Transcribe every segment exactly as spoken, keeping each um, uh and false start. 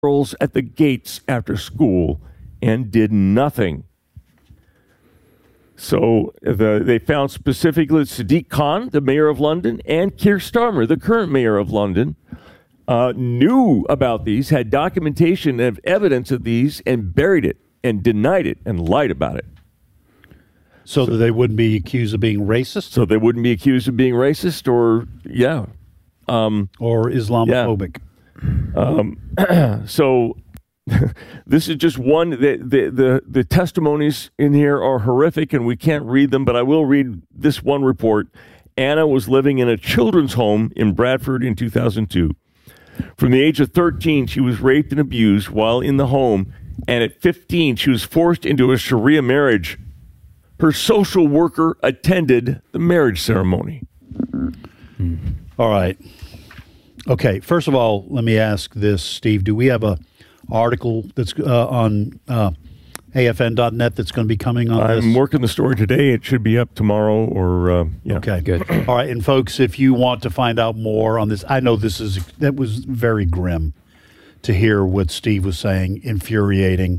girls at the gates after school and did nothing. So the, they found specifically Sadiq Khan, the mayor of London, and Keir Starmer, the current mayor of London, uh, knew about these, had documentation of evidence of these, and buried it and denied it and lied about it. So, so that they wouldn't be accused of being racist? So they wouldn't be accused of being racist or, yeah. Um, or Islamophobic. Yeah. Um, so... This is just one. The, the the the testimonies in here are horrific, and we can't read them. But I will read this one report. Anna was living in a children's home in Bradford in two thousand two. From the age of thirteen, she was raped and abused while in the home, and at fifteen, she was forced into a Sharia marriage. Her social worker attended the marriage ceremony. Hmm. All right. Okay. First of all, let me ask this, Steve. Do we have a article that's uh, on uh, A F N dot net that's going to be coming on I'm this? I'm working the story today. It should be up tomorrow or, uh, yeah. Okay, good. All right, and folks, if you want to find out more on this, I know this is, that was very grim to hear what Steve was saying, infuriating.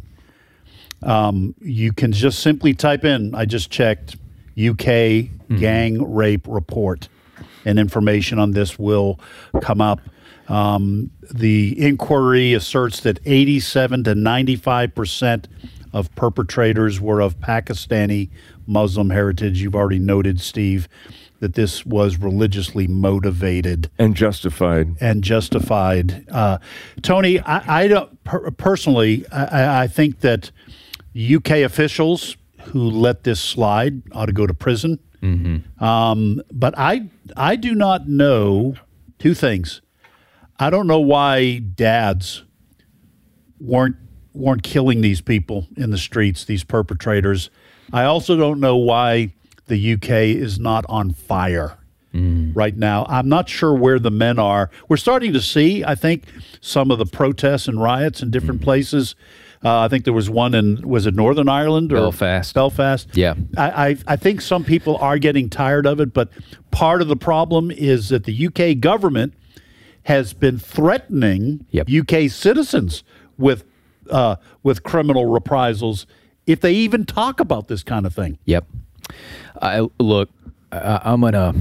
Um, you can just simply type in, I just checked, U K mm-hmm. gang rape report, and information on this will come up. Um, the inquiry asserts that eighty-seven to ninety-five percent of perpetrators were of Pakistani Muslim heritage. You've already noted, Steve, that this was religiously motivated. And justified. And justified. Uh, Tony, I, I don't, per- personally, I, I think that U K officials who let this slide ought to go to prison. Mm-hmm. Um, but I, I do not know two things. I don't know why dads weren't weren't killing these people in the streets, these perpetrators. I also don't know why the U K is not on fire mm. right now. I'm not sure where the men are. We're starting to see, I think, some of the protests and riots in different mm. places. Uh, I think there was one in, was it Northern Ireland? Or Belfast. Belfast. Yeah. I, I, I think some people are getting tired of it, but part of the problem is that the U K government has been threatening yep. U K citizens with uh, with criminal reprisals if they even talk about this kind of thing. Yep. I, look, I, I'm gonna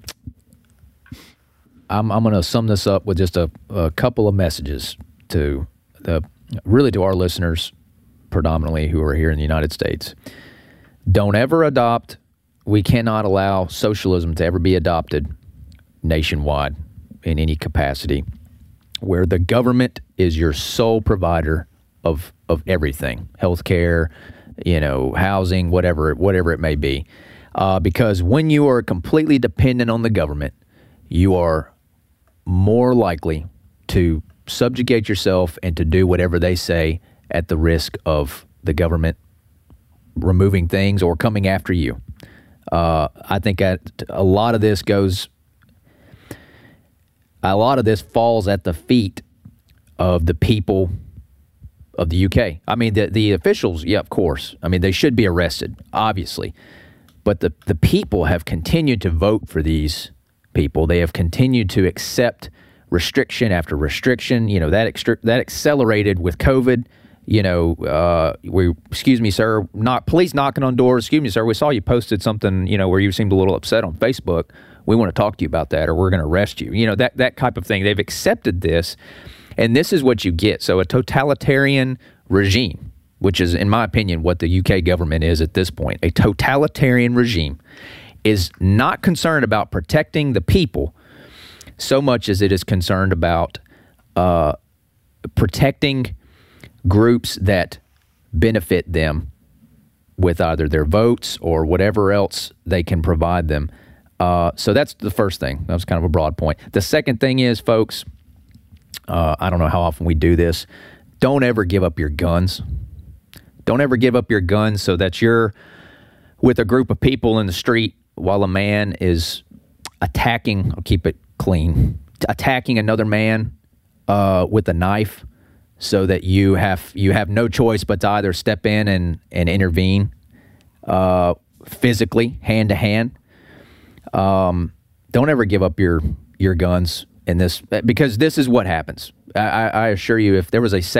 I'm I'm gonna sum this up with just a, a couple of messages to the really to our listeners, predominantly who are here in the United States. Don't ever adopt. We cannot allow socialism to ever be adopted nationwide in any capacity, where the government is your sole provider of of everything, healthcare, you know, housing, whatever whatever it may be. Uh, because when you are completely dependent on the government, you are more likely to subjugate yourself and to do whatever they say at the risk of the government removing things or coming after you. Uh, I think at, a lot of this goes... A lot of this falls at the feet of the people of the U K. I mean, the the officials, yeah, of course. I mean, they should be arrested, obviously. But the, the people have continued to vote for these people. They have continued to accept restriction after restriction. You know, that extra, that accelerated with COVID. You know, uh, we, excuse me, sir, not police knocking on doors. Excuse me, sir, we saw you posted something, you know, where you seemed a little upset on Facebook. We want to talk to you about that, or we're going to arrest you. You know, that, that type of thing. They've accepted this, and this is what you get. So a totalitarian regime, which is, in my opinion, what the U K government is at this point. A totalitarian regime is not concerned about protecting the people so much as it is concerned about uh, protecting groups that benefit them with either their votes or whatever else they can provide them. Uh, so that's the first thing. That was kind of a broad point. The second thing is, folks, uh, I don't know how often we do this. Don't ever give up your guns. Don't ever give up your guns so that you're with a group of people in the street while a man is attacking, I'll keep it clean, attacking another man uh, with a knife, so that you have you have no choice but to either step in and, and intervene uh, physically, hand to hand. Um, don't ever give up your your guns in this, because this is what happens. I, I assure you, if there was a